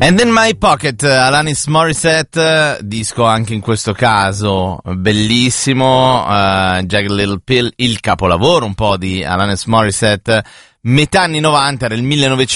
And in My Pocket, Alanis Morissette, disco anche in questo caso bellissimo, Jagged Little Pill, il capolavoro un po' di Alanis Morissette, metà anni 90, era il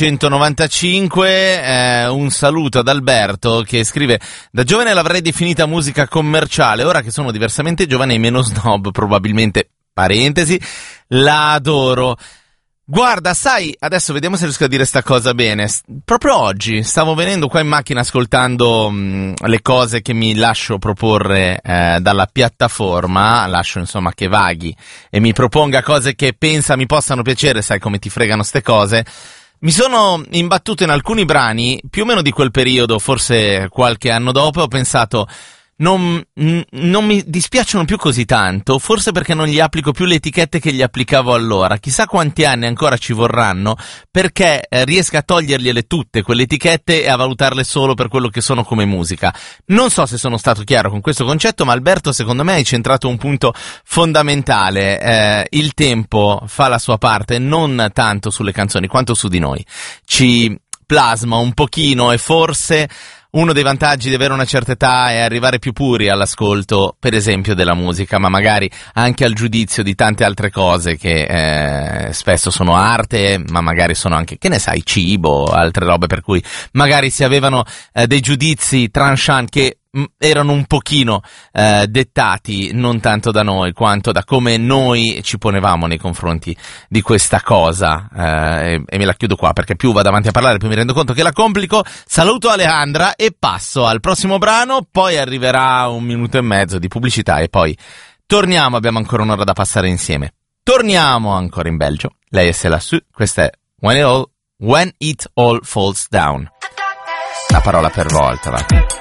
1995, un saluto ad Alberto che scrive: da giovane l'avrei definita musica commerciale, ora che sono diversamente giovane e meno snob probabilmente, parentesi, la adoro. Guarda, sai, adesso vediamo se riesco a dire sta cosa bene. Proprio oggi stavo venendo qua in macchina ascoltando le cose che mi lascio proporre dalla piattaforma, lascio insomma che vaghi e mi proponga cose che pensa mi possano piacere, sai come ti fregano ste cose. Mi sono imbattuto in alcuni brani, più o meno di quel periodo, forse qualche anno dopo, e ho pensato: non mi dispiacciono più così tanto, forse perché non gli applico più le etichette che gli applicavo allora. Chissà quanti anni ancora ci vorranno perché riesca a togliergliele tutte quelle etichette e a valutarle solo per quello che sono come musica. Non so se sono stato chiaro con questo concetto, ma Alberto secondo me hai centrato un punto fondamentale. Il tempo fa la sua parte, non tanto sulle canzoni quanto su di noi. Ci plasma un pochino e forse uno dei vantaggi di avere una certa età è arrivare più puri all'ascolto, per esempio, della musica, ma magari anche al giudizio di tante altre cose che spesso sono arte, ma magari sono anche, che ne sai, cibo, altre robe per cui magari si avevano dei giudizi tranchant che erano un pochino dettati non tanto da noi quanto da come noi ci ponevamo nei confronti di questa cosa, e me la chiudo qua perché più vado avanti a parlare più mi rendo conto che la complico. Saluto Alejandra e passo al prossimo brano, poi arriverà 1 minuto e mezzo di pubblicità e poi torniamo, abbiamo ancora un'ora da passare insieme. Torniamo ancora in Belgio, lei è Selassù, questa è When It All Falls Down, una parola per volta, va.